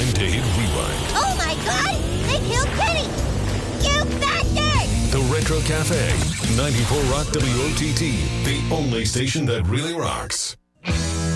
time to hit rewind. Oh my God! They killed Kenny! You bastard! The Retro Cafe, 94 Rock WOTT, the only station that really rocks.